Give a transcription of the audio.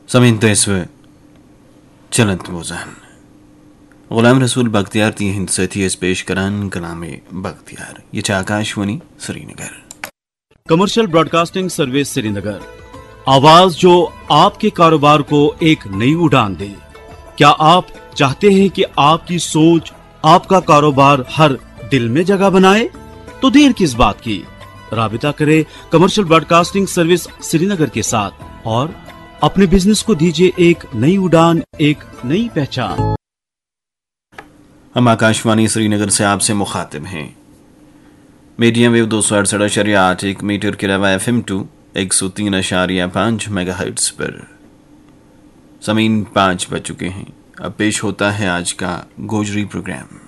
समीन तस्व चलत वज़न गुलाम रसूल बख्तियार ती हिंद सथी पेश करान कलाम बख्तियार ये Akashvani Srinagar commercial broadcasting service Srinagar, आवाज जो आपके कारोबार को एक नई उड़ान दे। क्या आप चाहते हैं कि आपकी सोच आपका कारोबार हर दिल में जगह बनाए? तो देर किस बात की, राबिता करें कमर्शियल ब्रॉडकास्टिंग सर्विस श्रीनगर के साथ और अपने बिजनेस को दीजिए एक नई उड़ान, एक नई पहचान। हम आकाशवाणी श्रीनगर से आपसे मुखातिब हैं। मीडियम वेव 268.8 मीटर के अलावा FM2 103.5 मेगाहर्ट्ज पर। ज़मीन 5 बज चुके हैं। अब पेश होता है आज का गोजरी प्रोग्राम।